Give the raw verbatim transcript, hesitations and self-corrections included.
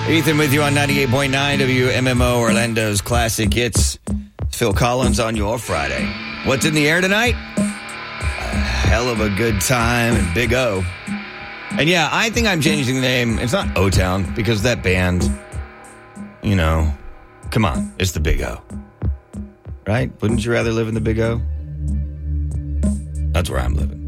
Ethan with you on ninety-eight point nine W M M O, Orlando's classic hits. Phil Collins on your Friday. What's in the air tonight? A hell of a good time in Big O. And yeah, I think I'm changing the name. It's not O-Town because that band, you know, come on, it's the Big O. Right? Wouldn't you rather live in the Big O? That's where I'm living.